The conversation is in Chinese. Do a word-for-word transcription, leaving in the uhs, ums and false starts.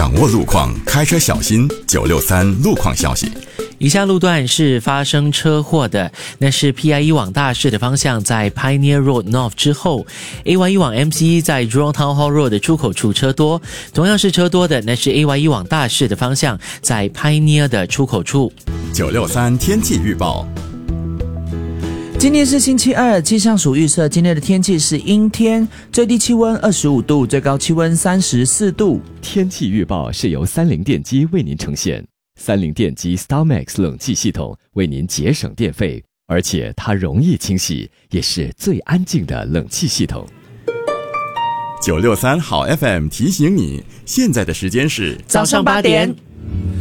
掌握路况，开车小心。九六三路况消息。 以下路段是发生车祸的，那是 P I 一往大市的方向在 Pioneer Road North 之后 A Y 一往 M C E 在 Jurong Town Hall Road 的出口处车多，同样是车多的，那是 A Y 一往大市的方向在 Pioneer 的出口处。 九六三天气预报。 今天是星期二，气象署预测今天的天气是阴天，最低气温二十五度，最高气温三十四度。 天气预报是由三菱电机为您呈现。三菱电机 StarMax 冷气系统为您节省电费，而且它容易清洗，也是最安静的冷气系统。 九六三好 F M 提醒你，现在的时间是早上八点。